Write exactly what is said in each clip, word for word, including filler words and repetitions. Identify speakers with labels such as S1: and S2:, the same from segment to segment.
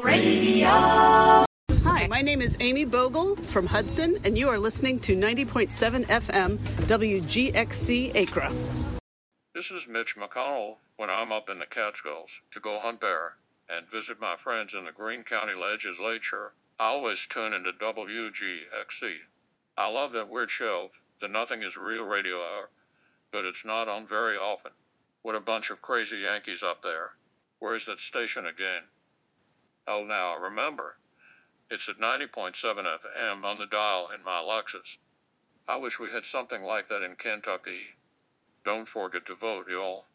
S1: Radio. Hi, my name is Amy Bogle from Hudson, and you are listening to ninety point seven F M W G X C Acra.
S2: This is Mitch McConnell when I'm up in the Catskills to go hunt bear and visit my friends in the Greene County Legislature. I always tune into W G X C. I love that weird show, the Nothing is Real Radio Hour, but it's not on very often. What a bunch of crazy Yankees up there. Where's that station again? Oh, now, remember, it's at ninety point seven F M on the dial in my Lexus. I wish we had something like that in Kentucky. Don't forget to vote, y'all.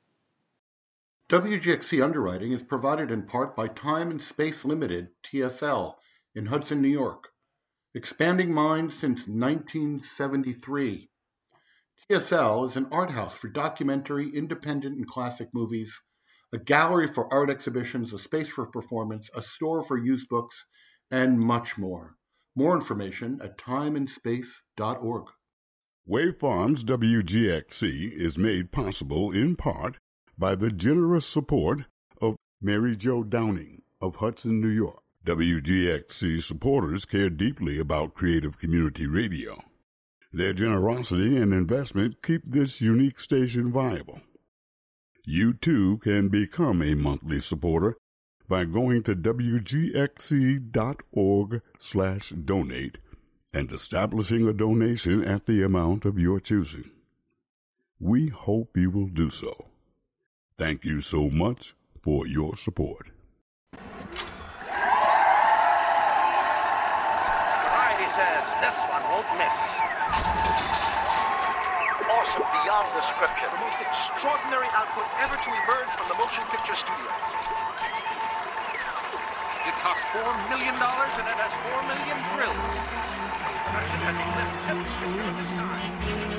S3: W G X C underwriting is provided in part by Time and Space Limited, T S L, in Hudson, New York. Expanding minds since nineteen seventy-three. T S L is an art house for documentary, independent, and classic movies, a gallery for art exhibitions, a space for performance, a store for used books, and much more. More information at time and space dot org.
S4: Wave Farms W G X C is made possible in part by the generous support of Mary Jo Downing of Hudson, New York. W G X C supporters care deeply about creative community radio. Their generosity and investment keep this unique station viable. You too can become a monthly supporter by going to W G X C dot org slash donate and establishing a donation at the amount of your choosing. We hope you will do so. Thank you so much for your support.
S5: Variety says this one won't miss. Awesome beyond description.
S6: The most extraordinary output ever to emerge from the motion picture studios.
S7: It cost four million dollars and it has four million thrills. Production has eclipsed every picture of its kind.